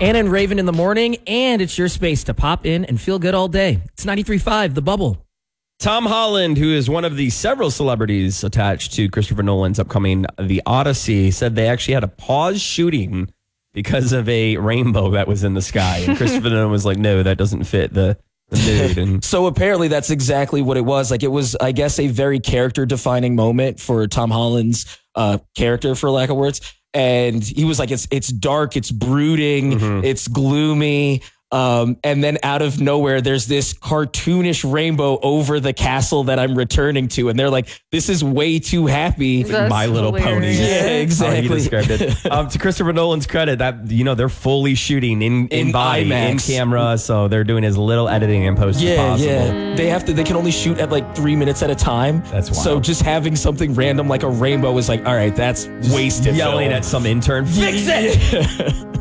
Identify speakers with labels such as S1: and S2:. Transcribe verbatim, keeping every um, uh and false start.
S1: Anna and Raven in the morning, and it's your space to pop in and feel good all day. It's ninety-three point five, The Bubble.
S2: Tom Holland, who is one of the several celebrities attached to Christopher Nolan's upcoming The Odyssey, said they actually had to pause shooting because of a rainbow that was in the sky. And Christopher Nolan was like, no, that doesn't fit the, the mood. And
S3: so apparently that's exactly what it was. Like, it was, I guess, a very character-defining moment for Tom Holland's uh, character, for lack of words. And he was like, it's it's dark, it's brooding, mm-hmm. it's gloomy. Um, and then out of nowhere, there's this cartoonish rainbow over the castle that I'm returning to. And they're like, this is way too happy.
S2: That's My Little Pony.
S3: Yeah, exactly.
S2: How he described it. um, to Christopher Nolan's credit, that you know they're fully shooting in, in,
S3: in
S2: body,
S3: IMAX.
S2: in camera. So they're doing as little editing and post
S3: yeah,
S2: as possible.
S3: Yeah, They have to. They can only shoot at like three minutes at a time.
S2: That's wild.
S3: So just having something random like a rainbow is like, all right, that's
S2: just
S3: wasted.
S2: Yelling
S3: film.
S2: at some intern, fix it.
S3: Yeah.